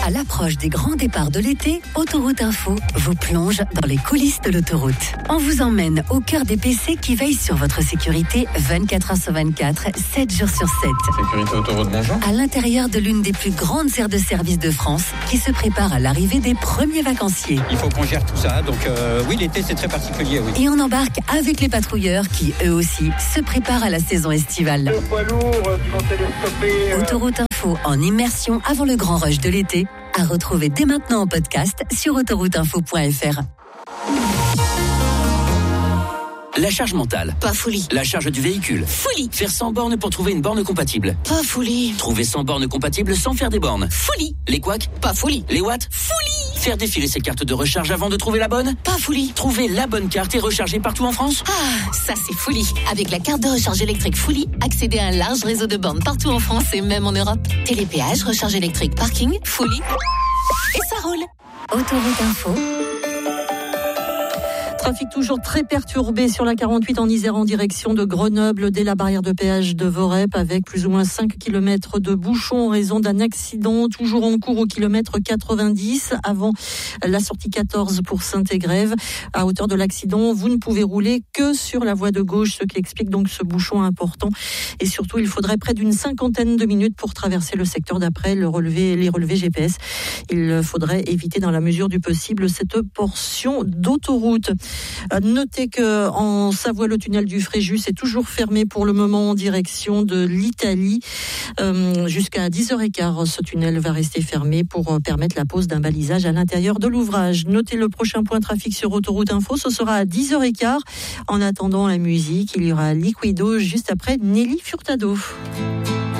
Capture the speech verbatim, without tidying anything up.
À l'approche des grands départs de l'été, Autoroute Info vous plonge dans les coulisses de l'autoroute. On vous emmène au cœur des P C qui veillent sur votre sécurité vingt-quatre heures sur vingt-quatre, sept jours sur sept. Sécurité Autoroute, bonjour. À l'intérieur de l'une des plus grandes aires de service de France qui se prépare à l'arrivée des premiers vacanciers. Il faut qu'on gère tout ça, donc euh, oui, l'été c'est très particulier, oui. Et on embarque avec les patrouilleurs qui, eux aussi, se préparent à la saison estivale. Le poids lourd qui vont télescoper. Euh... Autoroute Info en immersion avant le grand rush de l'été, à retrouver dès maintenant en podcast sur autoroute info point f r. La charge mentale. Pas folie. La charge du véhicule. Folie. Faire cent bornes pour trouver une borne compatible. Pas folie. Trouver cent bornes compatibles sans faire des bornes. Folie. Les couacs. Pas folie. Les watts. Folie. Faire défiler ses cartes de recharge avant de trouver la bonne. Pas folie. Trouver la bonne carte et recharger partout en France. Ah, ça c'est folie. Avec la carte de recharge électrique Folie, accéder à un large réseau de bornes partout en France et même en Europe. Télépéage, recharge électrique, parking, Folie. Et ça roule. Autoroute Info. Trafic toujours très perturbé sur la quarante-huit en Isère en direction de Grenoble dès la barrière de péage de Vorep avec plus ou moins cinq kilomètres de bouchons en raison d'un accident toujours en cours au kilomètre quatre-vingt-dix avant la sortie quatorze pour Saint-Égrève. À hauteur de l'accident, vous ne pouvez rouler que sur la voie de gauche, ce qui explique donc ce bouchon important. Et surtout, il faudrait près d'une cinquantaine de minutes pour traverser le secteur d'après le relevé, les relevés G P S. Il faudrait éviter dans la mesure du possible cette portion d'autoroute. Notez que en Savoie, le tunnel du Fréjus est toujours fermé pour le moment en direction de l'Italie. Euh, jusqu'à dix heures quinze, ce tunnel va rester fermé pour permettre la pose d'un balisage à l'intérieur de l'ouvrage. Notez le prochain point trafic sur Autoroute Info, ce sera à dix heures quinze. En attendant la musique, il y aura Liquido juste après Nelly Furtado.